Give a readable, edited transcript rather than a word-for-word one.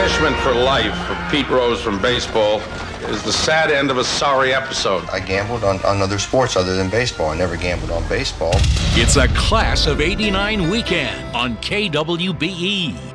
Punishment for life for Pete Rose from baseball is the sad end of a sorry episode. I gambled on other sports other than baseball. I never gambled on baseball. It's a Class of '89 weekend on KWBE.